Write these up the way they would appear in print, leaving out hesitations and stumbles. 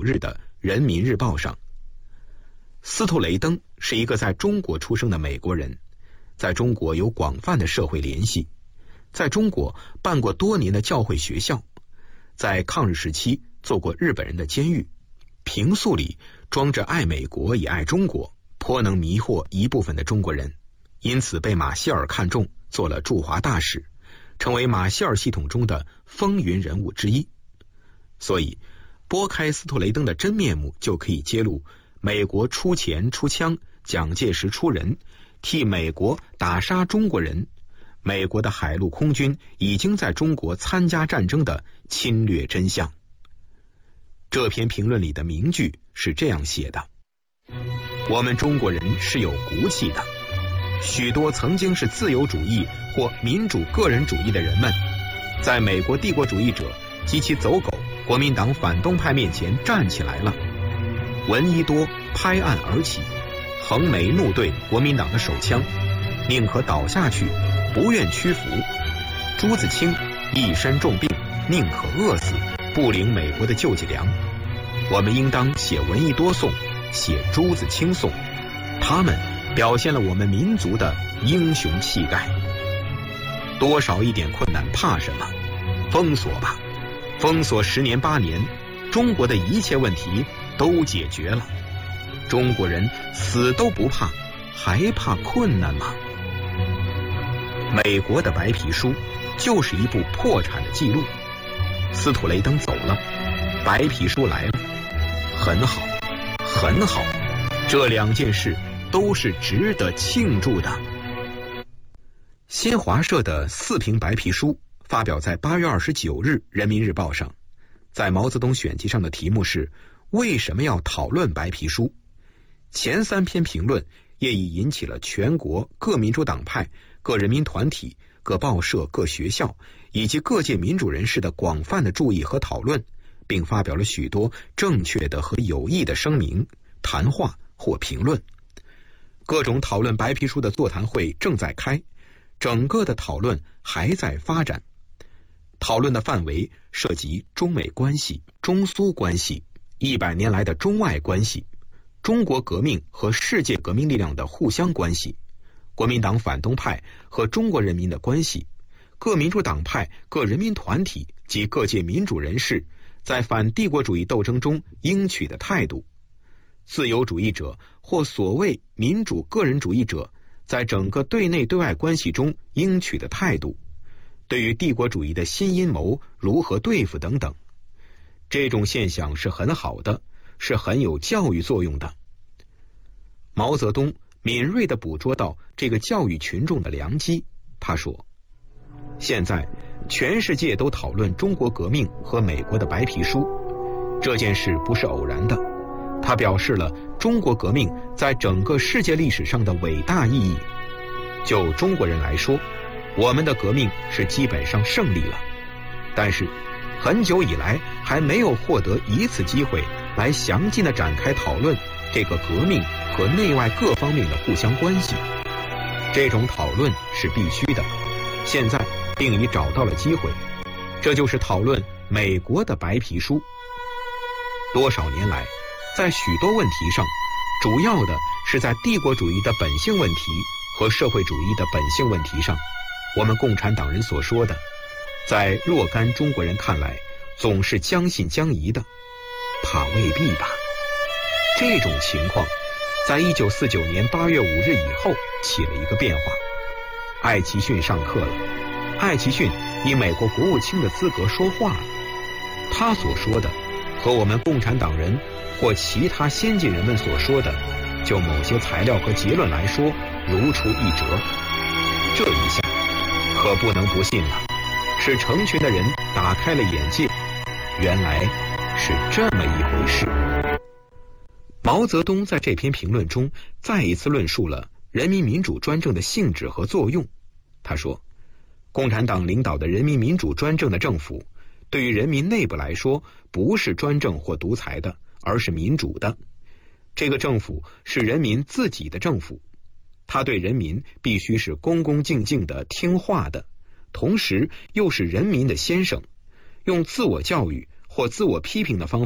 9日的《人民日报》上。斯图雷登是一个在中国出生的美国人，在中国有广泛的社会联系，在中国办过多年的教会学校，在抗日时期做过日本人的监狱，平素里装着爱美国也爱中国，颇能迷惑一部分的中国人，因此被马歇尔看中，做了驻华大使，成为马歇尔系统中的风云人物之一。所以拨开斯图雷登的真面目，就可以揭露美国出钱出枪，蒋介石出人，替美国打杀中国人，美国的海陆空军已经在中国参加战争的侵略真相。这篇评论里的名句是这样写的：我们中国人是有骨气的，许多曾经是自由主义或民主个人主义的人们，在美国帝国主义者及其走狗国民党反动派面前站起来了。闻一多拍案而起，横眉怒对国民党的手枪，宁可倒下去，不愿屈服。朱自清一身重病，宁可饿死，不领美国的救济粮。我们应当写闻一多颂，写朱自清颂，他们表现了我们民族的英雄气概。多少一点困难怕什么？封锁吧，封锁10年8年，中国的一切问题都解决了。中国人死都不怕，还怕困难吗？美国的白皮书就是一部破产的记录。斯图雷登走了，白皮书来了，很好，很好，这2件事都是值得庆祝的。新华社的4评白皮书发表在8月29日《人民日报》上，在毛泽东选集上的题目是为什么要讨论白皮书？前3篇评论也已引起了全国各民主党派、各人民团体、各报社、各学校以及各界民主人士的广泛的注意和讨论，并发表了许多正确的和有益的声明、谈话或评论。各种讨论白皮书的座谈会正在开，整个的讨论还在发展。讨论的范围涉及中美关系、中苏关系、100年来的中外关系、中国革命和世界革命力量的互相关系、国民党反动派和中国人民的关系、各民主党派、各人民团体及各界民主人士在反帝国主义斗争中应取的态度，自由主义者或所谓民主个人主义者在整个对内对外关系中应取的态度，对于帝国主义的新阴谋如何对付等等。这种现象是很好的，是很有教育作用的。毛泽东敏锐地捕捉到这个教育群众的良机，他说，现在全世界都讨论中国革命和美国的白皮书，这件事不是偶然的，它表示了中国革命在整个世界历史上的伟大意义。就中国人来说，我们的革命是基本上胜利了，但是很久以来还没有获得一次机会来详尽地展开讨论这个革命和内外各方面的互相关系。这种讨论是必须的，现在并已找到了机会，这就是讨论美国的白皮书。多少年来，在许多问题上，主要的是在帝国主义的本性问题和社会主义的本性问题上，我们共产党人所说的，在若干中国人看来总是将信将疑的，怕未必吧。这种情况在1949年8月5日以后起了一个变化。艾奇逊上课了，艾奇逊以美国国务卿的资格说话了，他所说的和我们共产党人或其他先进人们所说的，就某些材料和结论来说如出一辙。这一下可不能不信了，使成群的人打开了眼界，原来是这么一回事。毛泽东在这篇评论中再一次论述了人民民主专政的性质和作用。他说，共产党领导的人民民主专政的政府，对于人民内部来说不是专政或独裁的，而是民主的。这个政府是人民自己的政府，他对人民必须是恭恭敬敬的听话的，同时又是人民的先生，用自我教育或自我批评的方法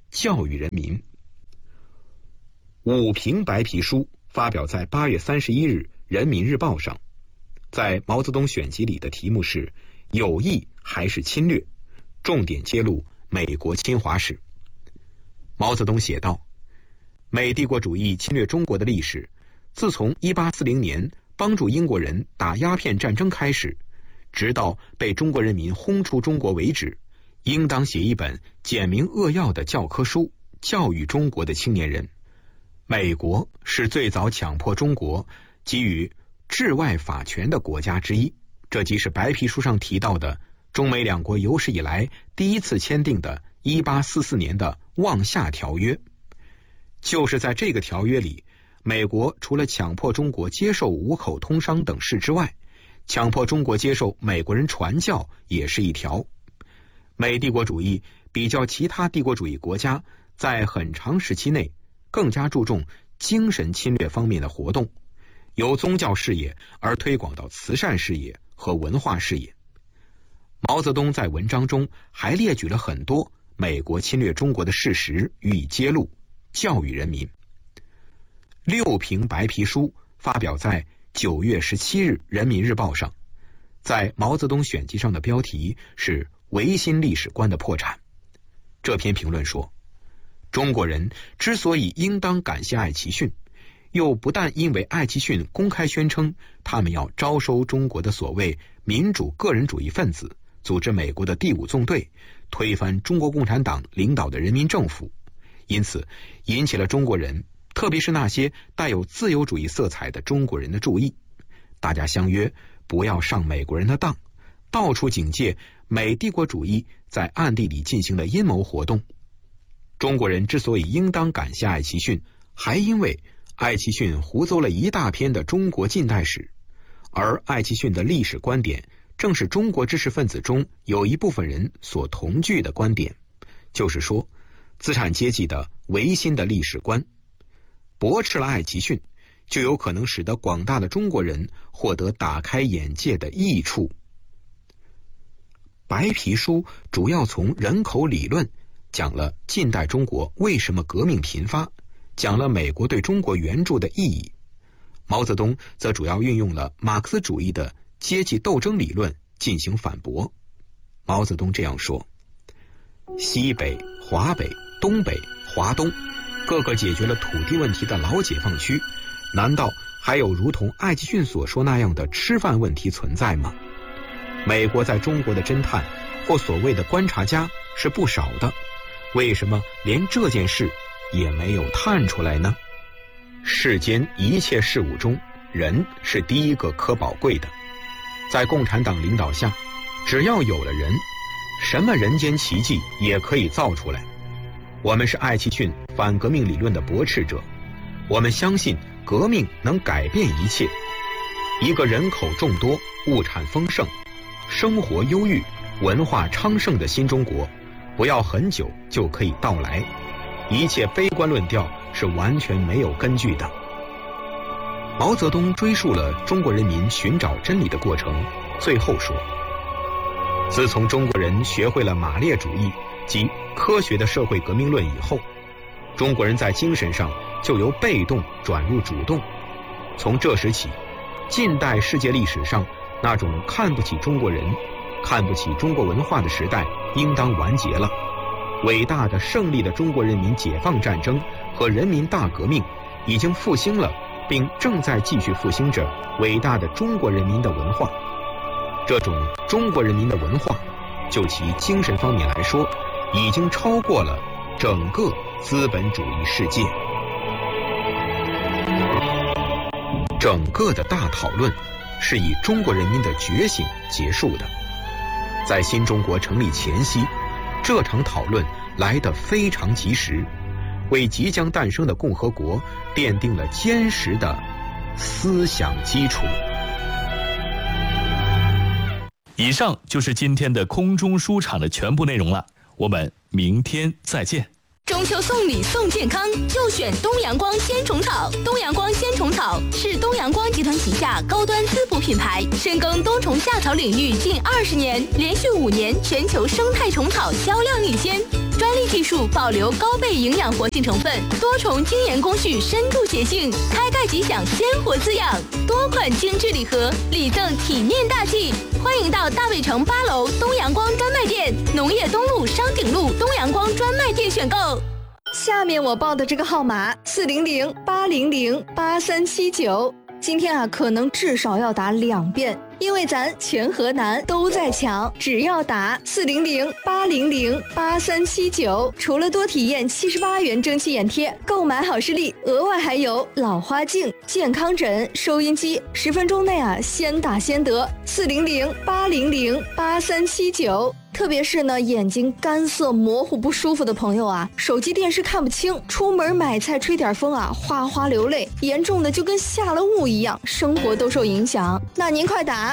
教育人民。武平白皮书发表在8月31日《人民日报》上，在毛泽东选集里的题目是有意还是侵略，重点揭露美国侵华史。毛泽东写道，美帝国主义侵略中国的历史，自从1840年帮助英国人打鸦片战争开始，直到被中国人民轰出中国为止，应当写一本简明扼要的教科书，教育中国的青年人。美国是最早强迫中国给予治外法权的国家之一，这即是白皮书上提到的中美两国有史以来第一次签订的1844年的望厦条约。就是在这个条约里，美国除了强迫中国接受五口通商等事之外，强迫中国接受美国人传教也是一条。美帝国主义比较其他帝国主义国家，在很长时期内更加注重精神侵略方面的活动，由宗教事业而推广到慈善事业和文化事业。毛泽东在文章中还列举了很多美国侵略中国的事实予以揭露，教育人民。六评白皮书发表在9月17日《人民日报》上，在毛泽东选集上的标题是维新历史观的破产。这篇评论说，中国人之所以应当感谢艾奇逊，又不但因为艾奇逊公开宣称他们要招收中国的所谓民主个人主义分子，组织美国的第5纵队，推翻中国共产党领导的人民政府，因此引起了中国人，特别是那些带有自由主义色彩的中国人的注意。大家相约不要上美国人的当，到处警戒美帝国主义在暗地里进行的阴谋活动。中国人之所以应当感谢艾奇逊，还因为艾奇逊胡诌了一大篇的中国近代史，而艾奇逊的历史观点正是中国知识分子中有一部分人所同具的观点，就是说资产阶级的维新的历史观。驳斥了艾奇逊，就有可能使得广大的中国人获得打开眼界的益处。白皮书主要从人口理论讲了近代中国为什么革命频发，讲了美国对中国援助的意义。毛泽东则主要运用了马克思主义的阶级斗争理论进行反驳。毛泽东这样说，西北、华北、东北、华东各个解决了土地问题的老解放区，难道还有如同艾奇逊所说那样的吃饭问题存在吗？美国在中国的侦探或所谓的观察家是不少的，为什么连这件事也没有探出来呢？世间一切事物中，人是第一个可宝贵的。在共产党领导下，只要有了人，什么人间奇迹也可以造出来。我们是艾奇逊反革命理论的驳斥者，我们相信革命能改变一切。一个人口众多、物产丰盛、生活优裕、文化昌盛的新中国，不要很久就可以到来。一切悲观论调是完全没有根据的。毛泽东追溯了中国人民寻找真理的过程，最后说，自从中国人学会了马列主义及科学的社会革命论以后，中国人在精神上就由被动转入主动。从这时起，近代世界历史上那种看不起中国人、看不起中国文化的时代应当完结了。伟大的胜利的中国人民解放战争和人民大革命已经复兴了，并正在继续复兴着伟大的中国人民的文化。这种中国人民的文化，就其精神方面来说，已经超过了整个资本主义世界。整个的大讨论是以中国人民的觉醒结束的。在新中国成立前夕，这场讨论来得非常及时，为即将诞生的共和国奠定了坚实的思想基础。 以上就是今天的空中书场的全部内容了，我们明天再见。 中秋送礼送健康，就选东阳光鲜虫草。东阳光鲜虫草是东阳光集团旗下高端滋补品牌，深耕冬虫夏草领域近20年，连续5年全球生态虫草销量领先。 专利技术保留高倍营养活性成分，多重精研工序深度协性，开盖即享鲜活滋养。多款精致礼盒，礼赠体面大气。欢迎到大卫城8楼东阳光专卖店、农业东路商鼎路东阳光专卖店选购。 下面我报的这个号码400-800-8379，今天可能至少要打2遍，因为咱全河南都在抢，只要打400-800-8379，除了多体验78元蒸汽眼贴，购买好视力额外还有老花镜、健康枕、收音机，10分钟内先打先得。400-800-8379。特别是呢，眼睛干涩模糊不舒服的朋友手机电视看不清，出门买菜吹点风哗哗流泪，严重的就跟下了雾一样，生活都受影响。那您快打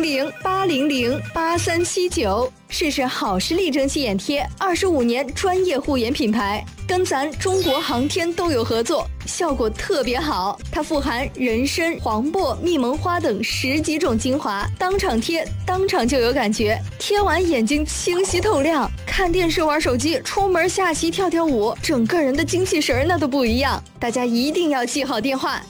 400-800-8379，试试好视力蒸汽眼贴，25年专业护眼品牌，跟咱中国航天都有合作，效果特别好。它富含人参、黄柏、蜜蒙花等10几种精华，当场贴当场就有感觉，贴完眼睛清晰透亮，看电视玩手机，出门下棋跳跳舞，整个人的精气神那都不一样。大家一定要记好电话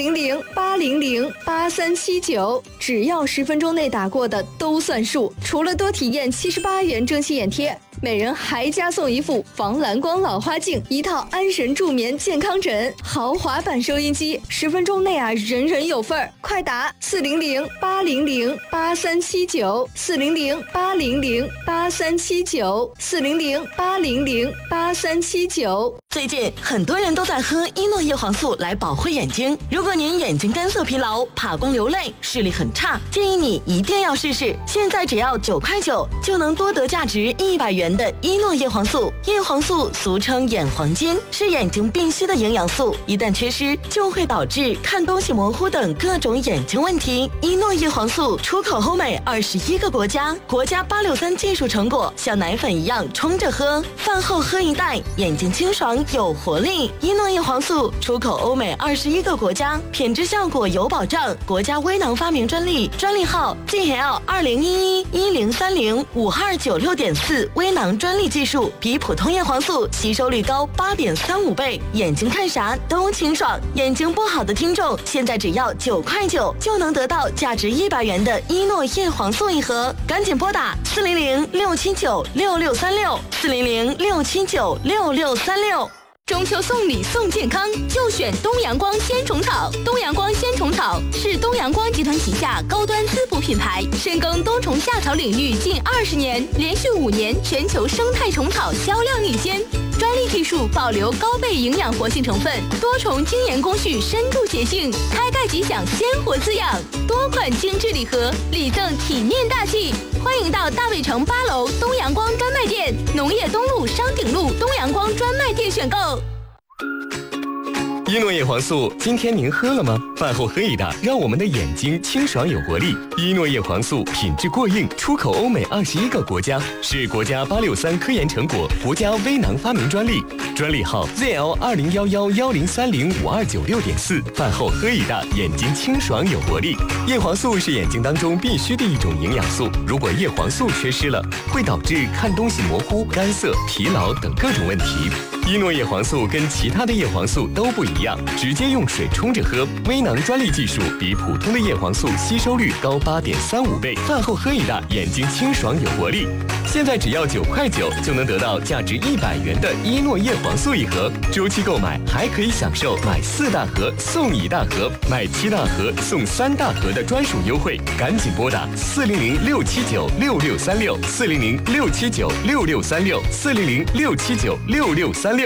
400-800-8379，只要10分钟内打过的都算数。除了多体验78元蒸汽眼贴，每人还加送一副防蓝光老花镜，一套安神助眠健康枕，豪华版收音机，10分钟内人人有份儿。快打400-800-8379 400-800-8379 400-800-8379。 最近很多人都在喝伊诺叶黄素来保护眼睛，如果您眼睛干涩疲劳、怕光流泪、视力很差，建议你一定要试试。现在只要9块9就能多得价值100元的伊诺叶黄素。叶黄素俗称眼黄金，是眼睛必需的营养素，一旦缺失就会导致看东西模糊等各种眼睛问题。伊诺叶黄素出口欧美21个国家，国家863技术成果，像奶粉一样冲着喝，饭后喝一袋，眼睛清爽有活力。伊诺叶黄素出口欧美21个国家，品质效果有保障，国家微囊发明专利，专利号 GL2011-1030-5296.4，微囊专利技术，比普通叶黄素吸收率高8.35倍，眼睛看啥都清爽。眼睛不好的听众，现在只要9块9就能得到价值100元的伊诺叶黄素一盒，赶紧拨打400-679-6636 400-679-6636。 中秋送礼送健康，就选东阳光鲜虫草。东阳光鲜虫草是东阳光集团旗下高端滋补品牌，深耕多虫夏草领域近20年，连续5年全球生态虫草销量领先。专利技术保留高倍营养活性成分，多重精研工序深度协性，开盖即享鲜活滋养。多款精致礼盒，礼赠体面大气。欢迎到大卫城8楼东阳光专卖店、农业东路商鼎路东阳光专卖店选购。 伊诺叶黄素，今天您喝了吗？饭后喝一大，让我们的眼睛清爽有活力。伊诺叶黄素品质过硬，出口欧美21个国家，是国家863科研成果，国家微囊发明专利，专利号 ZL201110305296.4。饭后喝一大，眼睛清爽有活力。叶黄素是眼睛当中必须的一种营养素，如果叶黄素缺失了，会导致看东西模糊、干涩、疲劳等各种问题。伊诺叶黄素跟其他的叶黄素都不一样，直接用水冲着喝，微囊专利技术比普通的叶黄素吸收率高8.35倍，饭后喝一大，眼睛清爽有活力。现在只要9块9就能得到价值100元的伊诺叶黄素一盒，周期购买还可以享受买4大盒送1大盒，买7大盒送3大盒的专属优惠，赶紧拨打400-679-6636 400-679-6636 400-679-6636。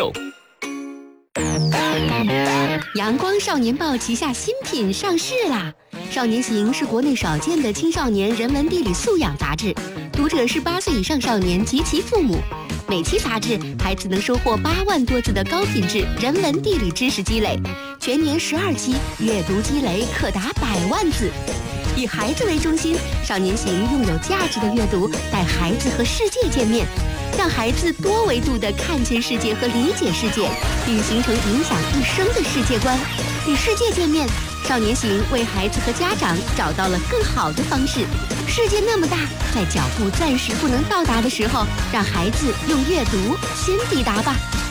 阳光少年报旗下新品上市啦！少年行是国内少见的青少年人文地理素养杂志，读者是8岁以上少年及其父母。每期杂志，孩子能收获8万多字的高品质人文地理知识积累，全年12期，阅读积累可达100万字。以孩子为中心，少年行用有价值的阅读带孩子和世界见面。 让孩子多维度地看见世界和理解世界，并形成影响一生的世界观。与世界见面，少年行为孩子和家长找到了更好的方式。世界那么大，在脚步暂时不能到达的时候，让孩子用阅读先抵达吧。